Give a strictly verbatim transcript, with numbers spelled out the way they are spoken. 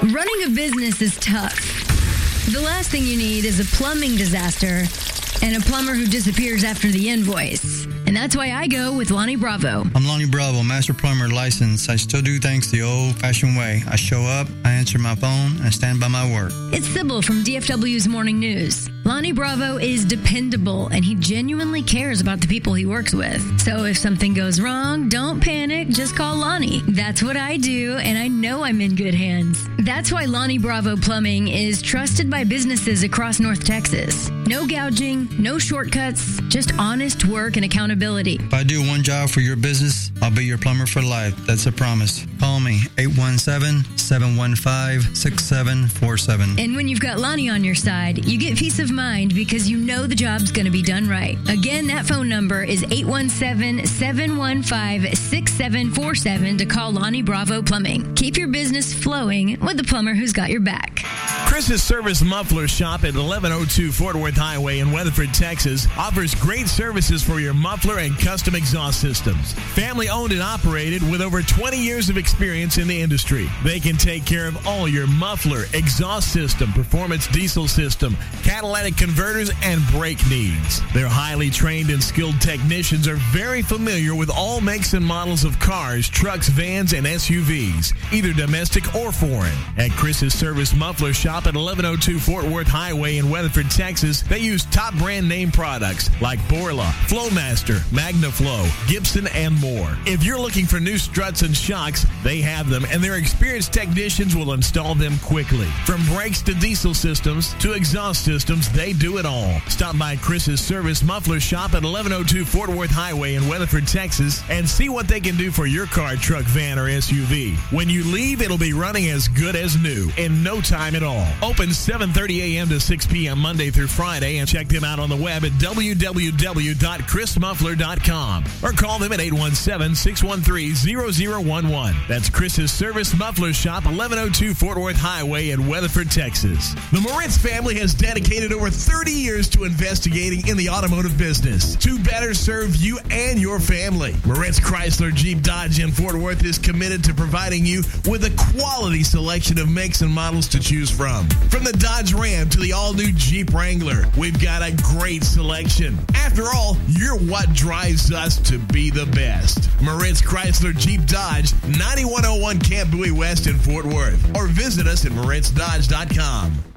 Running a business is tough. The last thing you need is a plumbing disaster and a plumber who disappears after the invoice. And that's why I go with Lonnie Bravo. I'm Lonnie Bravo, master plumber licensed. I still do things the old-fashioned way. I show up, I answer my phone, and stand by my work. It's Sybil from D F W's Morning News. Lonnie Bravo is dependable, and he genuinely cares about the people he works with. So if something goes wrong, don't panic, just call Lonnie. That's what I do, and I know I'm in good hands. That's why Lonnie Bravo Plumbing is trusted by businesses across North Texas. No gouging, no shortcuts, just honest work and accountability. If I do one job for your business, I'll be your plumber for life. That's a promise. Call me, eight one seven, seven one five, six seven four seven. And when you've got Lonnie on your side, you get peace of mind because you know the job's going to be done right. Again, that phone number is eight one seven, seven one five, six seven four seven to call Lonnie Bravo Plumbing. Keep your business flowing with the plumber who's got your back. Chris's Service Muffler Shop at eleven oh two Fort Worth Highway in Weatherford, Texas offers great services for your muffler and custom exhaust systems. Family owned and operated with over twenty years of experience in the industry. They can take care of all your muffler, exhaust system, performance diesel system, catalytic converters, and brake needs. Their highly trained and skilled technicians are very familiar with all makes and models of cars, trucks, vans, and S U Vs, either domestic or foreign. At Chris's Service Muffler Shop at eleven oh two Fort Worth Highway in Weatherford, Texas, they use top brand name products like Borla, Flowmaster, MagnaFlow, Gibson, and more. If you're looking for new struts and shocks, they have them, and their experienced technicians will install them quickly. From brakes to diesel systems to exhaust systems, they do it all. Stop by Chris's Service Muffler Shop at eleven oh two Fort Worth Highway in Weatherford, Texas, and see what they can do for your car, truck, van, or S U V. When you leave, it'll be running as good as new in no time at all. Open seven thirty a.m. to six p.m. Monday through Friday, and check them out on the web at w w w dot chris muffler dot com or call them at eight one seven, six one three, zero zero one one. That's Chris's Service Muffler Shop, eleven oh two Fort Worth Highway in Weatherford, Texas. The Moritz family has dedicated over thirty years to investigating in the automotive business to better serve you and your family. Moritz Chrysler Jeep Dodge in Fort Worth is committed to providing you with a quality selection of makes and models to choose from. From the Dodge Ram to the all-new Jeep Wrangler, we've got a great selection. After all, you're what drives us to be the best. Moritz Chrysler Jeep Dodge, ninety-one oh one Camp Bowie West in Fort Worth. Or visit us at moritz dodge dot com.